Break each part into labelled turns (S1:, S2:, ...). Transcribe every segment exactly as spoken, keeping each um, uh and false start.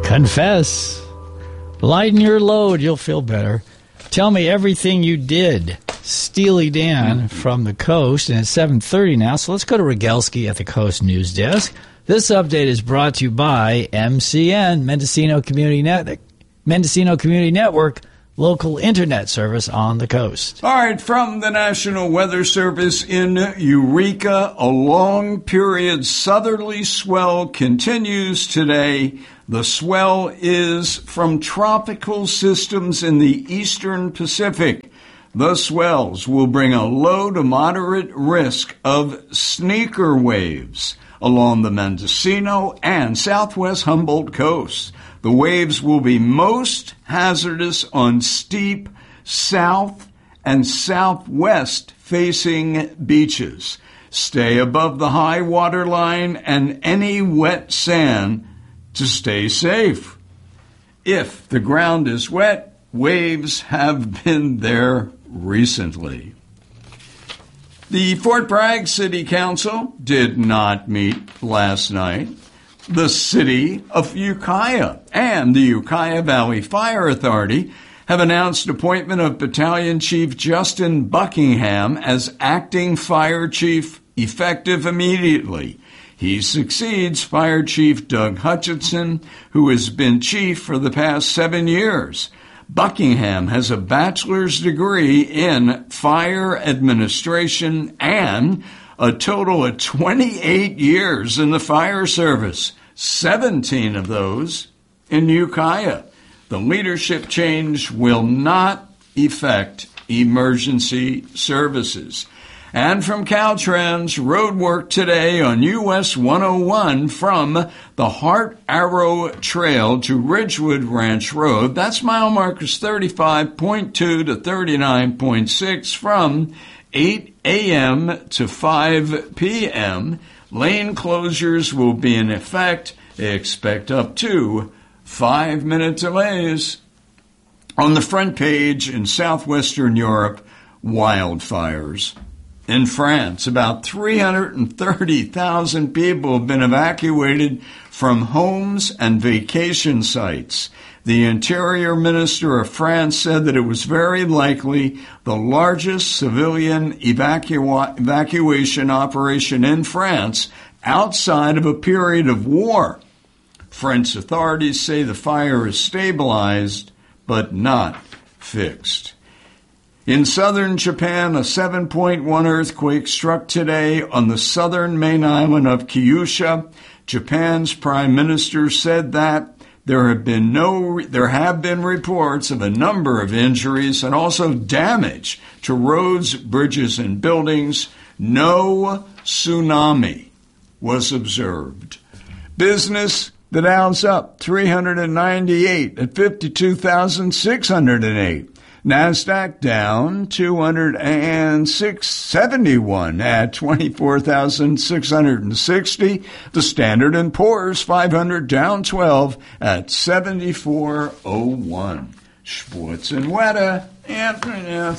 S1: Confess. Lighten your load. You'll feel better. Tell me everything you did. Steely Dan from the Coast, and it's seven thirty now, so let's go to Rogelski at the Coast News Desk. This update is brought to you by M C N, Mendocino Community Net- Mendocino Community Network, local internet service on the coast.
S2: All right, from the National Weather Service in Eureka, a long-period southerly swell continues today. The swell is from tropical systems in the eastern Pacific. The swells will bring a low to moderate risk of sneaker waves along the Mendocino and southwest Humboldt coasts. The waves will be most hazardous on steep south and southwest facing beaches. Stay above the high water line and any wet sand to stay safe. If the ground is wet, waves have been there recently. The Fort Bragg City Council did not meet last night. The city of Ukiah and the Ukiah Valley Fire Authority have announced appointment of Battalion Chief Justin Buckingham as acting fire chief effective immediately. He succeeds Fire Chief Doug Hutchinson, who has been chief for the past seven years. Buckingham has a bachelor's degree in fire administration and a total of twenty-eight years in the fire service, seventeen of those in Ukiah. The leadership change will not affect emergency services. And from Caltrans, road work today on U S one oh one from the Heart Arrow Trail to Ridgewood Ranch Road. That's mile markers thirty-five point two to thirty-nine point six from eight a.m. to five p.m. Lane closures will be in effect. Expect up to five-minute delays. On the front page in southwestern Europe, wildfires. In France, about three hundred thirty thousand people have been evacuated from homes and vacation sites. The Interior Minister of France said that it was very likely the largest civilian evacua- evacuation operation in France outside of a period of war. French authorities say the fire is stabilized but not fixed. In southern Japan, a seven point one earthquake struck today on the southern main island of Kyushu. Japan's prime minister said that there have been no, there have been reports of a number of injuries and also damage to roads, bridges, and buildings. No tsunami was observed. Business, the Dow's up three hundred ninety-eight at fifty-two thousand six hundred eight. NASDAQ down two hundred seventy-one at twenty-four thousand six hundred sixty. The Standard and Poor's five hundred down twelve at seventy-four oh one. Sports and weather, Anthony.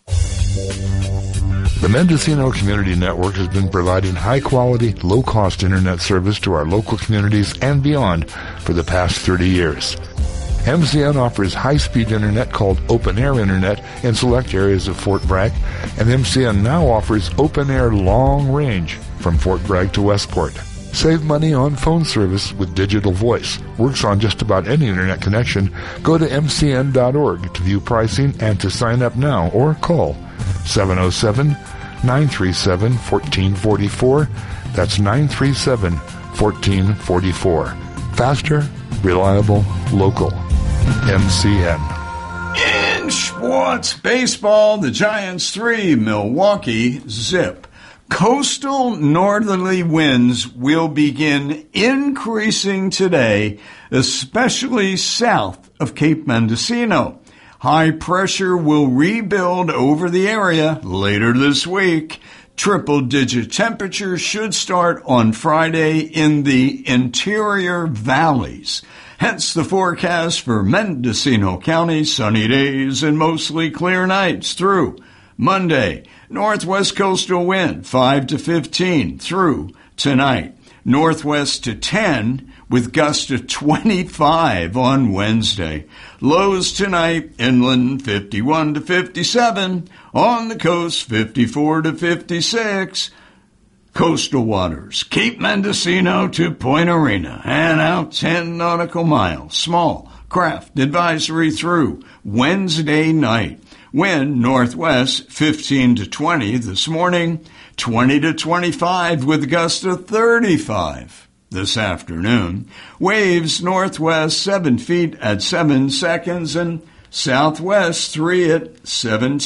S3: The Mendocino Community Network has been providing high-quality, low-cost internet service to our local communities and beyond for the past thirty years. M C N offers high-speed internet called Open Air Internet in select areas of Fort Bragg, and M C N now offers Open Air Long Range from Fort Bragg to Westport. Save money on phone service with digital voice. Works on just about any internet connection. Go to M C N dot org to view pricing and to sign up now or call seven oh seven, nine three seven, one four four four. That's nine three seven, one four four four. Faster, reliable, local. M C N.
S2: In sports, baseball, the Giants three, Milwaukee zip. Coastal northerly winds will begin increasing today, especially south of Cape Mendocino. High pressure will rebuild over the area later this week. Triple-digit temperatures should start on Friday in the interior valleys. Hence the forecast for Mendocino County, sunny days and mostly clear nights through Monday. Northwest coastal wind five to fifteen through tonight. Northwest to ten with gusts to twenty-five on Wednesday. Lows tonight, inland fifty-one to fifty-seven, on the coast fifty-four to fifty-six. Coastal waters, Cape Mendocino to Point Arena, and out ten nautical miles. Small craft advisory through Wednesday night. Wind northwest fifteen to twenty this morning, twenty to twenty-five with gusts of thirty-five this afternoon. Waves northwest seven feet at seven seconds and southwest three at seven